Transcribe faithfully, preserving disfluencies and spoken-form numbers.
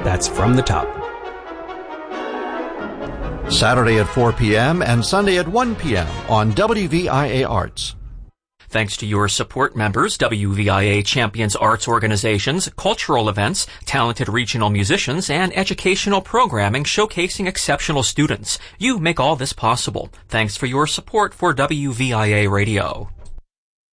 That's From the Top. Saturday at four p.m. and Sunday at one p.m. on W V I A Arts. Thanks to your support members, W V I A champions arts organizations, cultural events, talented regional musicians, and educational programming showcasing exceptional students. You make all this possible. Thanks for your support for W V I A Radio.